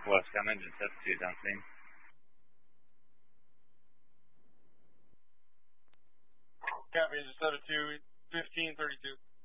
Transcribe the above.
West, I'm engine 72 downstream. Copy, engine 72, 1532.